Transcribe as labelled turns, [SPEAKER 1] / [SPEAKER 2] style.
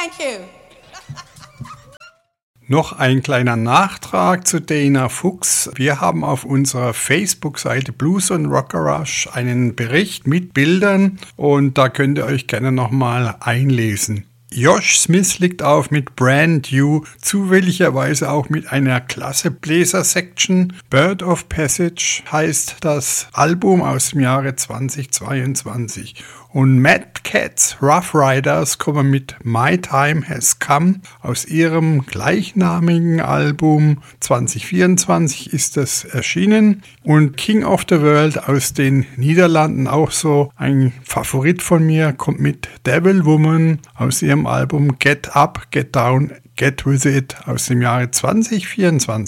[SPEAKER 1] Thank you.
[SPEAKER 2] Noch ein kleiner Nachtrag zu Dana Fuchs. Wir haben auf unserer Facebook-Seite Blues und Rock Garage einen Bericht mit Bildern und da könnt ihr euch gerne nochmal einlesen. Josh Smith legt auf mit Brand New, zufälligerweise auch mit einer klasse Bläser-Section. Bird of Passage heißt das Album aus dem Jahre 2022. Und Mad Cats Rough Riders kommen mit My Time Has Come aus ihrem gleichnamigen Album. 2024 ist das erschienen. Und King of the World aus den Niederlanden, auch so ein Favorit von mir, kommt mit Devil Woman aus ihrem Album Get Up, Get Down, Get With It aus dem Jahre 2024.